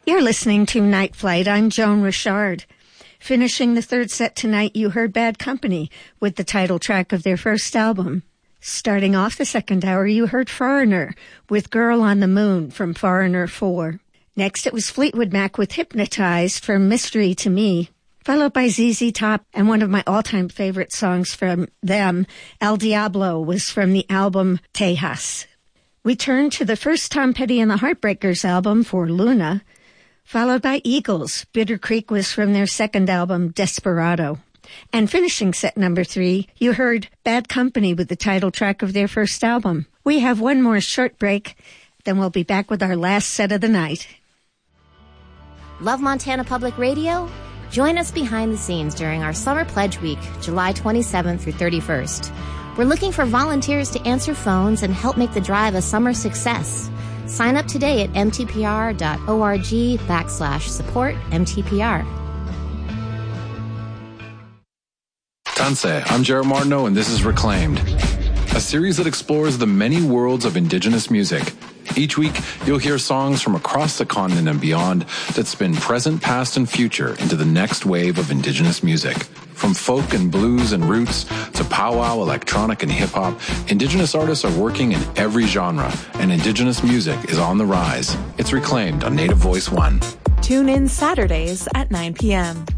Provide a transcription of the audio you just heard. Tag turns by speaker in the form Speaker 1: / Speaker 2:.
Speaker 1: You're listening to Night Flight. I'm Joan Richard. Finishing the third set tonight, you heard Bad Company with the title track of their first album. Starting off the second hour, you heard Foreigner with Girl on the Moon from Foreigner 4. Next, it was Fleetwood Mac with Hypnotized from Mystery to Me, followed by ZZ Top, and one of my all-time favorite songs from them, El Diablo, was from the album Tejas. We turned to the first Tom Petty and the Heartbreakers album for Luna, followed by Eagles. Bitter Creek was from their second album, Desperado. And finishing set number 3, you heard Bad Company with the title track of their first album. We have one more short break, then we'll be back with our last set of the night.
Speaker 2: Love Montana Public Radio? Join us behind the scenes during our Summer Pledge Week, July 27th through 31st. We're looking for volunteers to answer phones and help make the drive a summer success. Sign up today at mtpr.org/support-MTPR.
Speaker 3: Tanse, I'm Jared Martineau, and this is Reclaimed, a series that explores the many worlds of Indigenous music. Each week, you'll hear songs from across the continent and beyond that spin present, past, and future into the next wave of Indigenous music. From folk and blues and roots to powwow, electronic, and hip-hop, Indigenous artists are working in every genre, and Indigenous music is on the rise. It's Reclaimed on Native Voice One.
Speaker 4: Tune in Saturdays at 9 p.m.